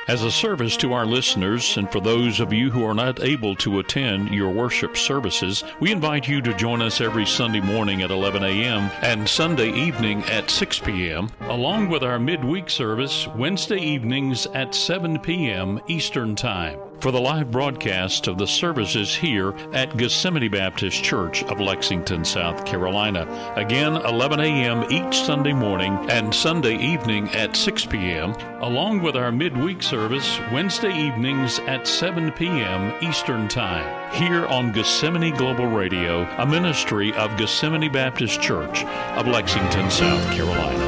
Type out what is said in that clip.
As a service to our listeners, and for those of you who are not able to attend your worship services, we invite you to join us every Sunday morning at 11 a.m. and Sunday evening at 6 p.m., along with our midweek service Wednesday evenings at 7 p.m. Eastern Time, for the live broadcast of the services here at Gethsemane Baptist Church of Lexington, South Carolina. Again, 11 a.m. each Sunday morning and Sunday evening at 6 p.m., along with our midweek service Wednesday evenings at 7 p.m. Eastern Time, here on Gethsemane Global Radio, a ministry of Gethsemane Baptist Church of Lexington, South Carolina.